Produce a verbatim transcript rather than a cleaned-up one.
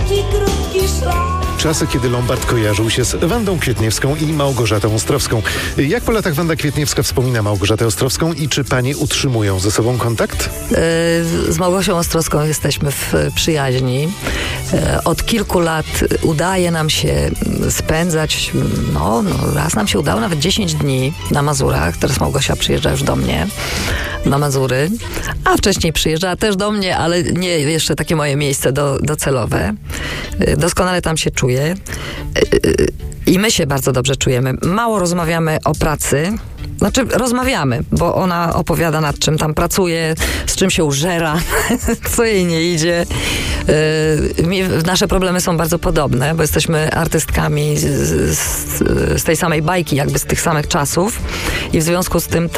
taki krótki szlak. Czasy, kiedy Lombard kojarzył się z Wandą Kwietniewską i Małgorzatą Ostrowską. Jak po latach Wanda Kwietniewska wspomina Małgorzatę Ostrowską i czy panie utrzymują ze sobą kontakt? Z Małgosią Ostrowską jesteśmy w przyjaźni. Od kilku lat udaje nam się spędzać, no, no raz nam się udało nawet dziesięć dni na Mazurach. Teraz Małgosia przyjeżdża już do mnie na Mazury, a wcześniej przyjeżdżała też do mnie, ale nie jeszcze takie moje miejsce do, docelowe. Doskonale tam się czuję i my się bardzo dobrze czujemy. Mało rozmawiamy o pracy. Znaczy rozmawiamy, bo ona opowiada, nad czym tam pracuje, z czym się użera, co jej nie idzie. Yy, nasze problemy są bardzo podobne, bo jesteśmy artystkami z, z, z tej samej bajki, jakby z tych samych czasów i w związku z tym te